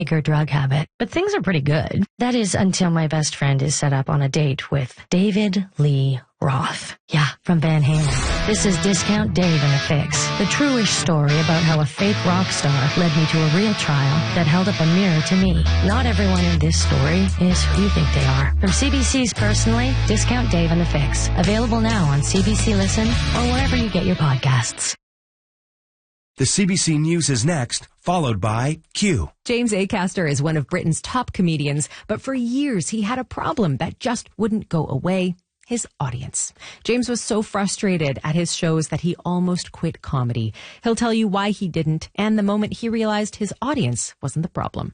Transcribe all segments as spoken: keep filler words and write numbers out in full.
her drug habit, but things are pretty good. That is until my best friend is set up on a date with David Lee Roth. Yeah, from Van Halen. This is Discount Dave and the Fix, the true-ish story about how a fake rock star led me to a real trial that held up a mirror to me. Not everyone in this story is who you think they are. From C B C's Personally, Discount Dave and the Fix. Available now on C B C Listen or wherever you get your podcasts. The C B C News is next, followed by Q. James Acaster is one of Britain's top comedians, but for years he had a problem that just wouldn't go away. His audience. James was so frustrated at his shows that he almost quit comedy. He'll tell you why he didn't and the moment he realized his audience wasn't the problem.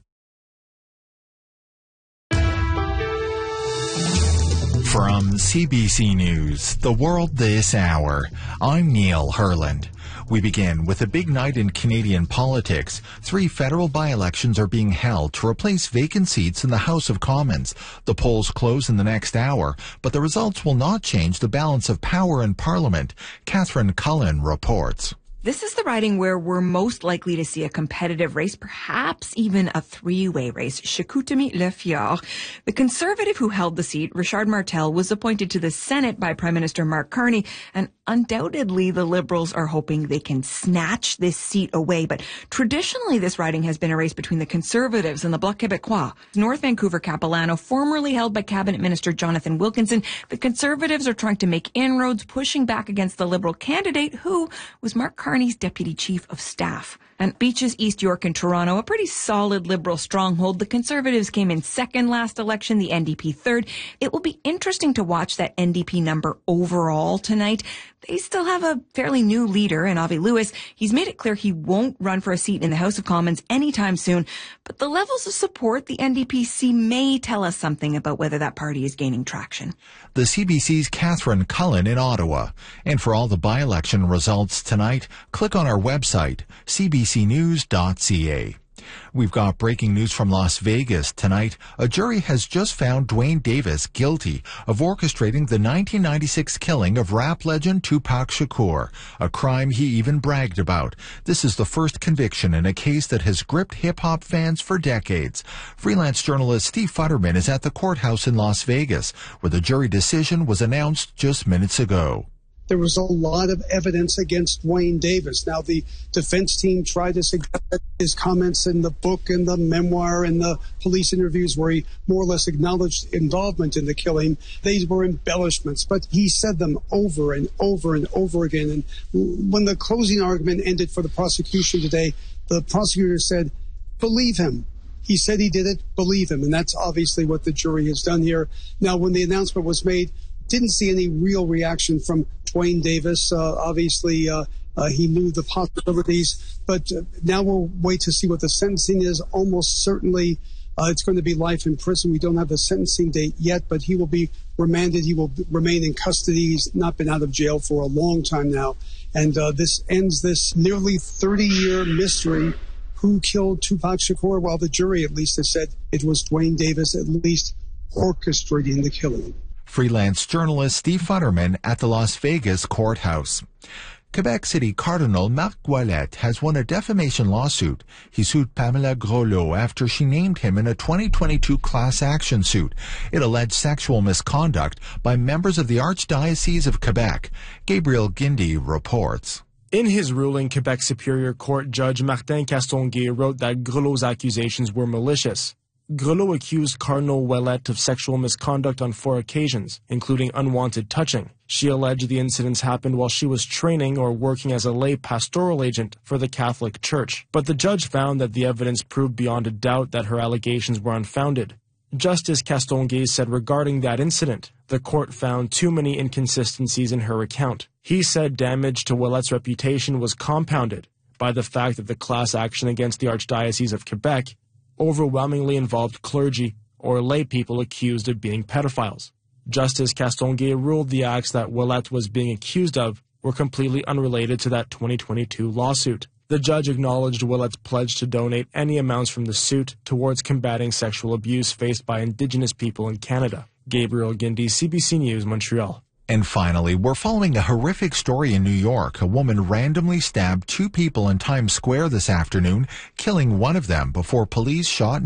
From C B C News, The World This Hour, I'm Neil Herland. We begin with a big night in Canadian politics. Three federal by-elections are being held to replace vacant seats in the House of Commons. The polls close in the next hour, but the results will not change the balance of power in Parliament. Catherine Cullen reports. This is the riding where we're most likely to see a competitive race, perhaps even a three-way race. Chicoutimi-Le-Fjord. The Conservative who held the seat, Richard Martel, was appointed to the Senate by Prime Minister Mark Carney, and undoubtedly the Liberals are hoping they can snatch this seat away. But traditionally, this riding has been a race between the Conservatives and the Bloc Québécois. North Vancouver Capilano, formerly held by Cabinet Minister Jonathan Wilkinson, the Conservatives are trying to make inroads, pushing back against the Liberal candidate, who was Mark Carney's Deputy Chief of Staff. And Beaches, East York and Toronto, a pretty solid Liberal stronghold. The Conservatives came in second last election, the N D P third. It will be interesting to watch that N D P number overall tonight. They still have a fairly new leader in Avi Lewis. He's made it clear he won't run for a seat in the House of Commons anytime soon. But the levels of support the N D P see may tell us something about whether that party is gaining traction. The C B C's Catherine Cullen in Ottawa. And for all the by-election results tonight, click on our website, c b c news dot c a. We've got breaking news from Las Vegas tonight. A jury has just found Duane Davis guilty of orchestrating the nineteen ninety-six killing of rap legend Tupac Shakur, a crime he even bragged about. This is the first conviction in a case that has gripped hip-hop fans for decades. Freelance journalist Steve Futterman is at the courthouse in Las Vegas, where the jury decision was announced just minutes ago. There was a lot of evidence against Duane Davis. Now, the defense team tried to suggest that his comments in the book and the memoir and the police interviews where he more or less acknowledged involvement in the killing, they were embellishments. But he said them over and over and over again. And when the closing argument ended for the prosecution today, the prosecutor said, believe him. He said he did it, believe him. And that's obviously what the jury has done here. Now, when the announcement was made, didn't see any real reaction from Duane Davis. Uh, obviously, uh, uh, he knew the possibilities, but uh, now we'll wait to see what the sentencing is. Almost certainly, uh, it's going to be life in prison. We don't have the sentencing date yet, but he will be remanded. He will remain in custody. He's not been out of jail for a long time now. And uh, this ends this nearly thirty-year mystery. Who killed Tupac Shakur? Well, the jury at least has said it was Duane Davis, at least orchestrating the killing. Freelance journalist Steve Futterman at the Las Vegas courthouse. Quebec City Cardinal Marc Ouellet has won a defamation lawsuit. He sued Pamela Groslo after she named him in a twenty twenty-two class action suit. It alleged sexual misconduct by members of the Archdiocese of Quebec. Gabriel Guindy reports. In his ruling, Quebec Superior Court Judge Martin Castonguay wrote that Groslo's accusations were malicious. Groslo accused Cardinal Ouellet of sexual misconduct on four occasions, including unwanted touching. She alleged the incidents happened while she was training or working as a lay pastoral agent for the Catholic Church. But the judge found that the evidence proved beyond a doubt that her allegations were unfounded. Justice Castonguay said regarding that incident, the court found too many inconsistencies in her account. He said damage to Ouellet's reputation was compounded by the fact that the class action against the Archdiocese of Quebec overwhelmingly involved clergy or lay people accused of being pedophiles. Justice Castonguay ruled the acts that Ouellet was being accused of were completely unrelated to that twenty twenty-two lawsuit. The judge acknowledged Ouellet's pledge to donate any amounts from the suit towards combating sexual abuse faced by Indigenous people in Canada. Gabriel Guindy, C B C News, Montreal. And finally, we're following a horrific story in New York. A woman randomly stabbed two people in Times Square this afternoon, killing one of them before police shot